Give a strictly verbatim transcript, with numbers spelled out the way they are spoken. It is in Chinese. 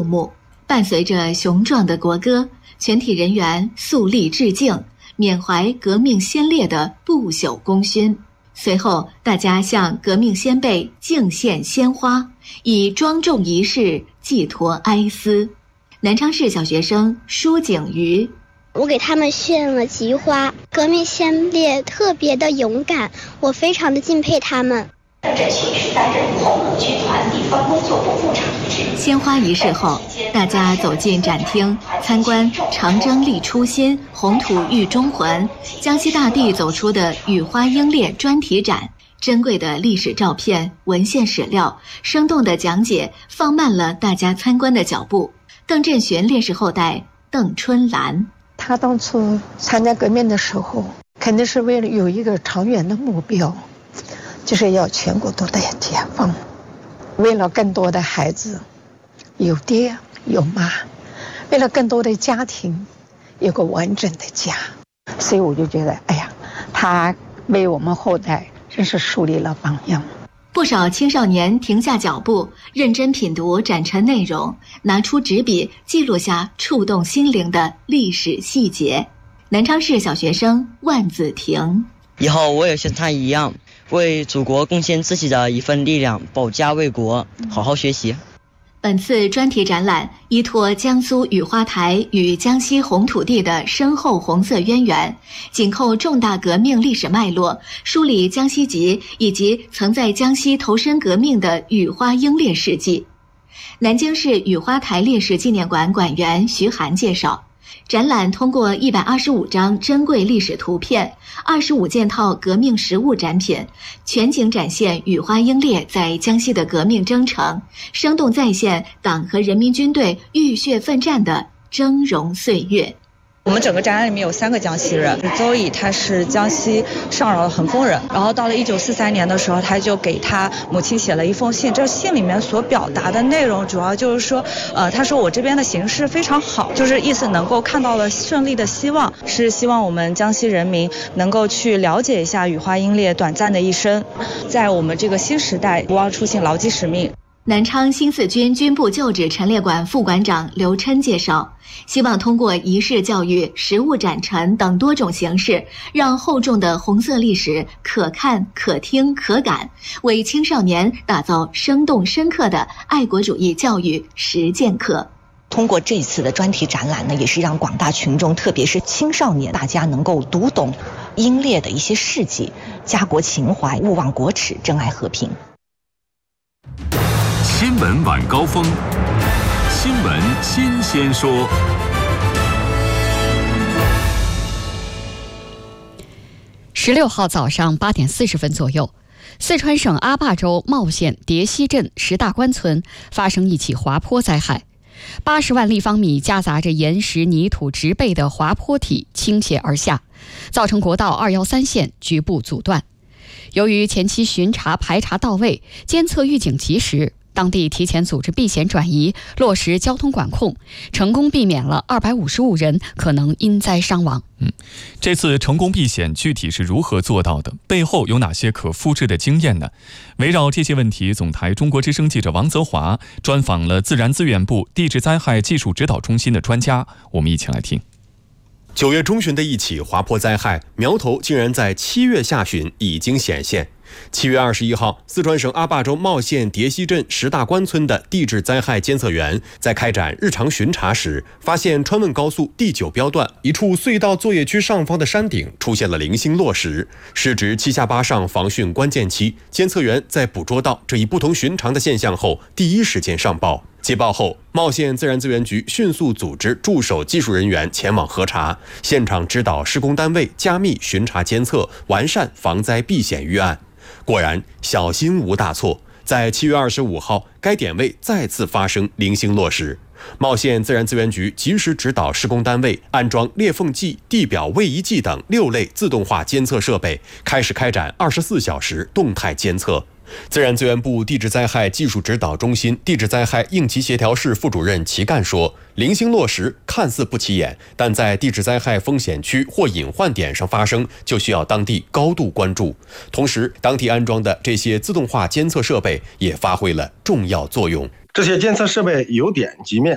目。伴随着雄壮的国歌，全体人员肃立致敬，缅怀革命先烈的不朽功勋。随后，大家向革命先辈敬献鲜花，以庄重仪式寄托哀思。南昌市小学生舒景瑜， 我给他们献了菊花。革命先烈特别的勇敢，我非常的敬佩他们。 这请示担任红五军团地方工作部部长一职。 鲜花仪式后，大家走进展厅，参观“长征立初心，红土育中魂”江西大地走出的雨花英烈专题展。珍贵的历史照片、文献史料，生动的讲解，放慢了大家参观的脚步。邓振寻烈士后代邓春兰， 他当初参加革命的时候，肯定是为了有一个长远的目标，就是要全国都来解放，为了更多的孩子有爹有妈，为了更多的家庭有个完整的家。所以我就觉得，哎呀，他为我们后代真是树立了榜样。 不少青少年停下脚步，认真品读展陈内容，拿出纸笔记录下触动心灵的历史细节。南昌市小学生万子婷， 以后我也像他一样，为祖国贡献自己的一份力量，保家卫国，好好学习。 本次专题展览依托江苏雨花台与江西红土地的深厚红色渊源，紧扣重大革命历史脉络，梳理江西籍以及曾在江西投身革命的雨花英烈事迹。南京市雨花台烈士纪念馆馆员徐涵介绍，展览通过一百二十五张珍贵历史图片、二十五件套革命实物展品，全景展现雨花英烈在江西的革命征程，生动再现党和人民军队浴血奋战的峥嵘岁月。 我们整个展览里面有三个江西人，邹乙他是江西上饶的横峰人，然后到了一九四三年的时候，他就给他母亲写了一封信，这信里面所表达的内容主要就是说，呃，他说我这边的形势非常好，就是意思能够看到了胜利的希望，是希望我们江西人民能够去了解一下雨花英烈短暂的一生，在我们这个新时代不忘初心，牢记使命。 南昌新四军军部旧址陈列馆副馆长刘琛介绍，希望通过仪式教育、实物展陈等多种形式，让厚重的红色历史可看、可听、可感，为青少年打造生动深刻的爱国主义教育实践课。 通过这次的专题展览呢，也是让广大群众，特别是青少年，大家能够读懂英烈的一些事迹，家国情怀，勿忘国耻，珍爱和平。 新闻晚高峰，新闻新鲜说。 十六号早上八点四十分左右，四川省阿坝州茂县蝶溪镇石大关村发生一起滑坡灾害，八十万立方米夹杂着岩石、泥土、植被的滑坡体倾泻而下，造成国道二一三线局部阻断。由于前期巡查排查到位，监测预警及时，当地提前组织避险转移，落实交通管控，成功避免了二百五十五人可能因灾伤亡。 嗯，这次成功避险具体是如何做到的？背后有哪些可复制的经验呢？围绕这些问题，总台中国之声记者王泽华专访了自然资源部地质灾害技术指导中心的专家，我们一起来听。 九月中旬的一起滑坡灾害，苗头竟然在七月下旬已经显现。七月二十一号，四川省阿坝州茂县蝶溪镇石大关村的地质灾害监测员在开展日常巡查时，发现川汶高速第九标段一处隧道作业区上方的山顶出现了零星落石，是指七下八上防汛关键期。监测员在捕捉到这一不同寻常的现象后，第一时间上报。接报后，茂县自然资源局迅速组织驻守技术人员前往核查，现场指导施工单位加密巡查监测，完善防灾避险预案。果然，小心无大错。在七月二十五号，该点位再次发生零星落石。茂县自然资源局及时指导施工单位安装裂缝计、地表位移计等六类自动化监测设备，开始开展二十四小时动态监测。自然资源部地质灾害技术指导中心地质灾害应急协调室副主任齐干说，零星落石看似不起眼，但在地质灾害风险区或隐患点上发生，就需要当地高度关注。同时，当地安装的这些自动化监测设备也发挥了重要作用。 这些监测设备有点即灭，